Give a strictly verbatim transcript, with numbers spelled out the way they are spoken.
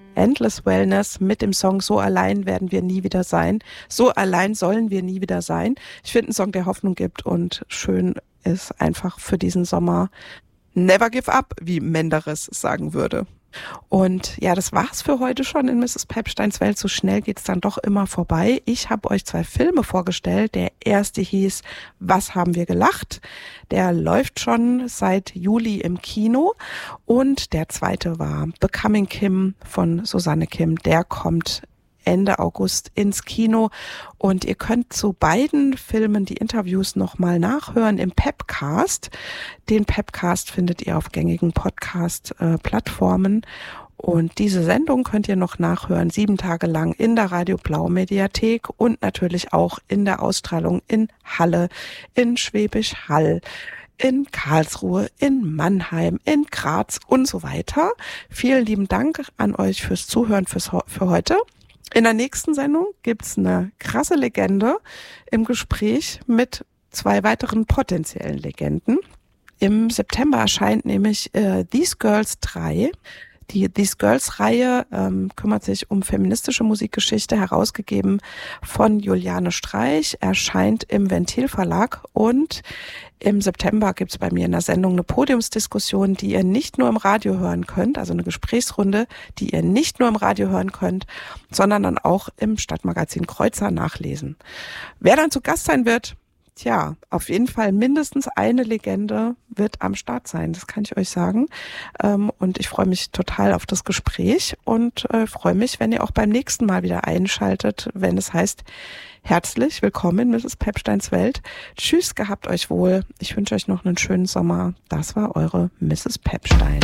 Endless Wellness mit dem Song So allein werden wir nie wieder sein. So allein sollen wir nie wieder sein. Ich finde einen Song, der Hoffnung gibt und schön ist einfach für diesen Sommer. Never give up, wie Menderes sagen würde. Und ja, das war's für heute schon in Misses Pepsteins Welt. So schnell geht's dann doch immer vorbei. Ich habe euch zwei Filme vorgestellt. Der erste hieß Was haben wir gelacht? Der läuft schon seit Juli im Kino. Und der zweite war Becoming Kim von Susanne Kim. Der kommt Ende August ins Kino und ihr könnt zu beiden Filmen die Interviews nochmal nachhören im Pepcast. Den Pepcast findet ihr auf gängigen Podcast-Plattformen und diese Sendung könnt ihr noch nachhören, sieben Tage lang in der Radio Blau Mediathek und natürlich auch in der Ausstrahlung in Halle, in Schwäbisch Hall, in Karlsruhe, in Mannheim, in Graz und so weiter. Vielen lieben Dank an euch fürs Zuhören fürs, für heute. In der nächsten Sendung gibt's eine krasse Legende im Gespräch mit zwei weiteren potenziellen Legenden. Im September erscheint nämlich äh, These Girls drei. Die These Girls-Reihe ähm, kümmert sich um feministische Musikgeschichte, herausgegeben von Juliane Streich, erscheint im Ventil Verlag und im September gibt's bei mir in der Sendung eine Podiumsdiskussion, die ihr nicht nur im Radio hören könnt, also eine Gesprächsrunde, die ihr nicht nur im Radio hören könnt, sondern dann auch im Stadtmagazin Kreuzer nachlesen. Wer dann zu Gast sein wird, tja, auf jeden Fall mindestens eine Legende wird am Start sein, das kann ich euch sagen. Und ich freue mich total auf das Gespräch und freue mich, wenn ihr auch beim nächsten Mal wieder einschaltet, wenn es heißt, herzlich willkommen in Misses Pepsteins Welt. Tschüss, gehabt euch wohl. Ich wünsche euch noch einen schönen Sommer. Das war eure Misses Pepstein.